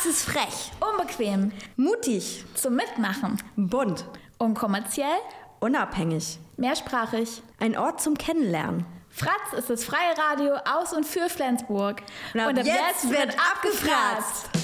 ist frech, Unbequem. mutig, Zum Mitmachen. bunt, Unkommerziell. unabhängig. Mehrsprachig. Ein Ort zum Kennenlernen. Fratz ist das freie Radio aus und für Flensburg. Und ab jetzt wird abgefratzt.